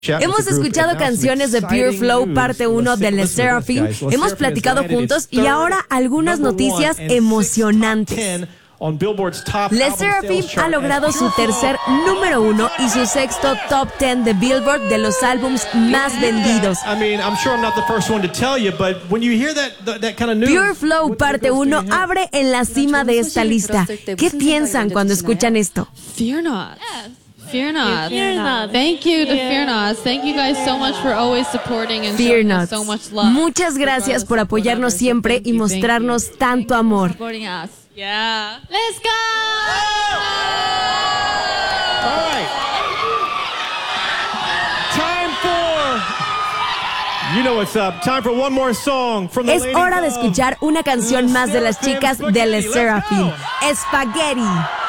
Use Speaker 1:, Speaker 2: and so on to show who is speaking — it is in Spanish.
Speaker 1: Hemos escuchado canciones de Pure Flow parte 1 de Les Seraphim, hemos platicado juntos y ahora algunas noticias emocionantes. Les Seraphim ha logrado su tercer número 1 y su sexto top 10 de Billboard de los álbums más vendidos. Pure Flow parte 1 abre en la cima de esta lista. ¿Qué piensan cuando escuchan esto?
Speaker 2: Fear not. Fear not. Thank you to Fear Not. Thank you guys so much for always supporting and showing us so much love.
Speaker 1: Muchas gracias por apoyarnos siempre y mostrarnos tanto amor.
Speaker 2: Yeah. Let's go!
Speaker 3: All right. Time for... You know what's up. Time for one more song from the
Speaker 1: Es hora de escuchar una canción más de las chicas de Les Seraphim. Spaghetti.